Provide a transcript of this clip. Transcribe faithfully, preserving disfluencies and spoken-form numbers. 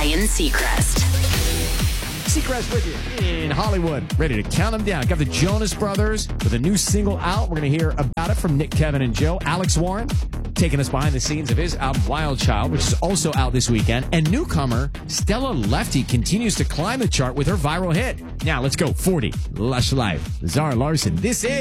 Ryan Seacrest. Seacrest with you in Hollywood, ready to count them down. Got the Jonas Brothers with a new single out. We're going to hear about it from Nick, Kevin, and Joe. Alex Warren taking us behind the scenes of his album Wild Child, which is also out this weekend. And newcomer Stella Lefty continues to climb the chart with her viral hit. Now let's go forty Lush Life. Zara Larson. This is